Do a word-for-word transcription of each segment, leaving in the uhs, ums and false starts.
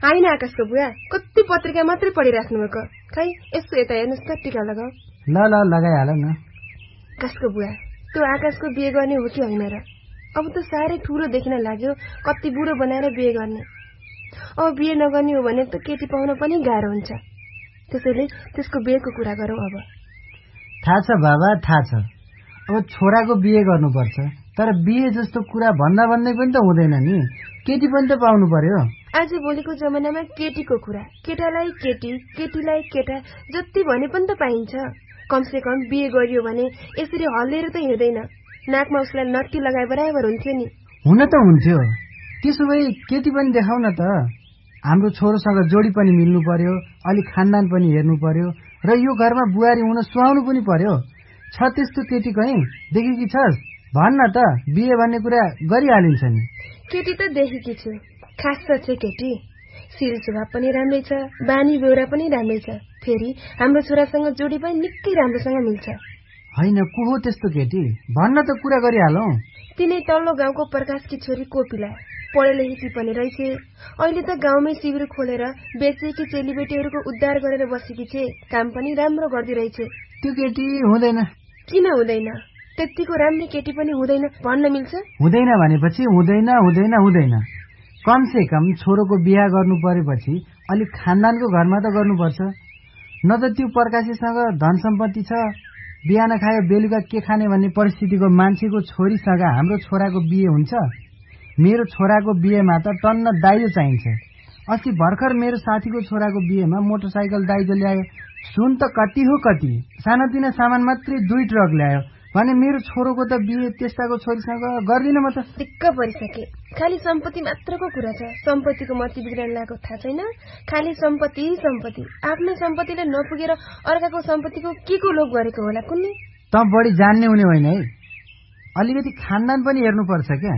होइन आकाशको बुवा, कति पत्रिका मात्रै पढिराख्नु भएको। खै यसो यता हेर्नुहोस् त, टिका लगाऊ। ल ल लगाइहाल न। आकाशको बुवा, त्यो आकाशको बिहे गर्ने हो कि होइन र? अब त साह्रै ठुलो देखिन लाग्यो, कति बुढो बनाएर बिहे गर्ने। अब बिहे नगर्ने हो भने त केटी पाउन पनि गाह्रो हुन्छ। त्यसैले त्यसको बिहेको कुरा गरौँ अब। थाहा छ बाबा, थाहा छ। अब छोराको बिहे गर्नुपर्छ, तर बिहे जस्तो कुरा भन्दा भन्दै पनि त हुँदैन नि, केटी पनि त पाउनु पर्यो। आज भोलिको जमानामा केटीको कुरा, केटालाई केटी, केटीलाई केटा, जति भने पनि त पाइन्छ। कमसे कम बिहे गरियो भने यसरी हल्लेर त हिँड्दैन, नाकमा उसलाई नट्टी लगाए बराबर हुन्थ्यो नि। हुन त हुन्थ्यो, त्यसो भए केटी पनि देखाउ न त। हाम्रो छोरोसँग जोडी पनि मिल्नु पर्यो, अलिक खानदान पनि हेर्नु पर्यो, र यो घरमा बुहारी हुन सुहाउनु पनि पर्यो। छ त्यस्तो केटी कहीँ देखेकी छस्? भन्न त, बिहे भन्ने कुरा गरिहालिन्छ नि। केटी त देखेकी छु, खास छ केटी। शिर स्वभाव पनि राम्रै छ, बानी बेहोरा पनि राम्रै छ। फेरि हाम्रो छोरासँग जोडी पनि निकै राम्रोसँग मिल्छ। होइन, को हो त्यस्तो केटी? भन्न त, कुरा गरिहालौ। तिनै तल्लो गाउँको प्रकाशकी छोरी कोपिला, पढे लेखेकी पनि रहेछ। अहिले त गाउँमै शिविर खोलेर बेचेकी चेलीबेटीहरूको उद्धार गरेर बसेकी छे, काम पनि राम्रो गर्दै रहेछ। त्यो केटी हुँदैन। किन हुँदैन? त्यतिको राम्रो केटी पनि हुँदैन भन्न मिल्छ? हुँदैन भनेपछि हुँदैन, हुँदैन, हुँदैन। कमसे कम छोरोको बिहा गर्नु परेपछि अलिक खानदानको घरमा त गर्नुपर्छ। न त त्यो प्रकाशीसँग धन सम्पत्ति छ, बिहान खायो बेलुका के खाने भन्ने परिस्थितिको मान्छेको छोरीसँग हाम्रो छोराको बिहे हुन्छ? मेरो छोराको बिहेमा त टन्न दाइजो चाहिन्छ। अस्ति भर्खर मेरो साथीको छोराको बिहेमा मोटरसाइकल दाइजो ल्यायो। सुन त कति हो कति, सानोतिनो सामान मात्रै दुई ट्रक ल्यायो भने मेरो छोरोको त बिहे त्यस्ताको छोरीसँग गर्दिन म त। दिक्क परिसके। खाली सम्पत्ति मात्रको कुरा छ, सम्पत्तिको मति बिग्रन लागेको थाहा छैन। खाली सम्पत्ति सम्पत्ति, आफ्नो सम्पत्तिले नपुगेर अर्काको सम्पत्तिको के को लोभ गरेको होला कुन्नी? त बढी जान्ने हुने होइन है, अलिकति खानदान पनि हेर्नुपर्छ क्या।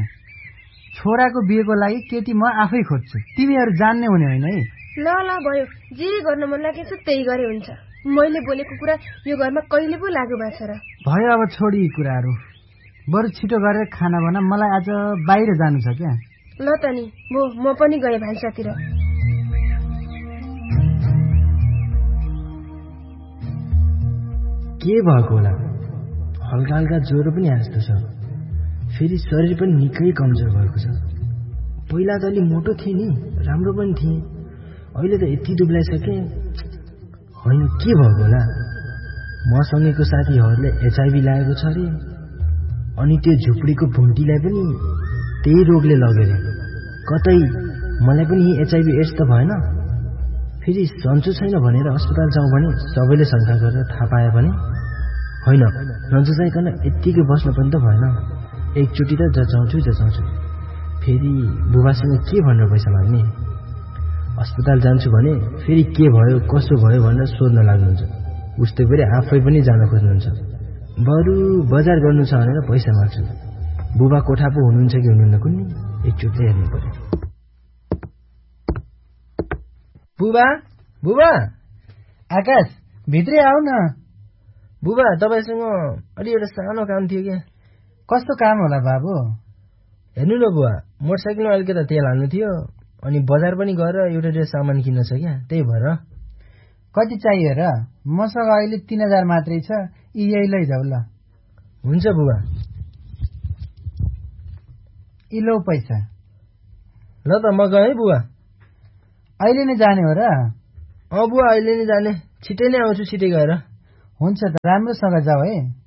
छोराको बिहेको लागि केटी म आफै खोज्छु, तिमीहरू जान्ने हुने होइन है। ल ल भयो, जे गर्न मन लागेछ त्यही गरे हुन्छ। मैले बोलेको कुरा यो घरमा कहिले पो लाग्यो भएको छ र? भयो, अब छोडी यी कुराहरू, बरु छिटो गरेर खाना बना, मलाई आज बाहिर जानु छ क्या। ल त नि, भो म पनि गएँ भान्सातिर। के भएको होला? हल्का हल्का ज्वरो पनि आएको छ, फेरि शरीर पनि निकै कमजोर भएको छ। पहिला त अलि मोटो थिएँ नि, राम्रो पनि थिएँ, अहिले त यति दुब्लाइसके। होइन, के भएको होला? मसँगैको साथीहरूले एचआइभी लागेको छ अरे, अनि त्यो झुपडीको भुन्टीलाई पनि त्यही रोगले लग्यो अरे। कतै मलाई पनि एचआइभी एड्स त भएन? फेरि सन्चो छैन भनेर अस्पताल जाउँ भने सबैले शङ्का गरेर थाहा पायो भने? होइन, नजचाइकन यत्तिकै बस्न पनि त भएन। एकचोटि त जचाउँछु जचाउँछु फेरि बुबासँग के भनेर पैसा माग्ने? अस्पताल जान्छु भने फेरि के भयो कसो भयो भनेर सोध्न लाग्नुहुन्छ। उस्तै गरी आफै पनि जान खोज्नुहुन्छ। बरु बजार गर्नु छ भनेर पैसा माग्छु। बुबा कोठा पो हुनुहुन्छ कि हुनुहुन्न कुन्नी, एकचोटि हेर्नु पर्यो। बुबा, बुबा, आकाश भित्रै आऊ न। बुबा, तपाईँसँग अलि एउटा सानो काम थियो क्या। कस्तो काम होला बाबु? हेर्नु न बुबा, मोटरसाइकलमा अलिकति तेल हाल्नु थियो, अनि बजार पनि गएर एउटा डेढ सामान किन्न छ क्या, त्यही भएर। कति चाहियो र? मसँग अहिले तीन हजार मात्रै छ, यही लैजाऊ ल। हुन्छ बुबा। यी लौ पैसा। ल त म गएँ है बुबा। अहिले नै जाने हो र? अँ बुबा, अहिले नै जाने, छिटै नै आउँछु, छिटै गएर। हुन्छ त, राम्रोसँग जाऊ है।